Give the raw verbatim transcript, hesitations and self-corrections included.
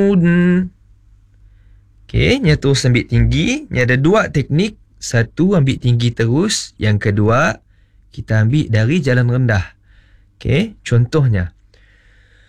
Okey, nya terus ambil tinggi. Nya ada dua teknik. Satu, ambil tinggi terus. Yang kedua, kita ambil dari jalan rendah. Okey, contohnya.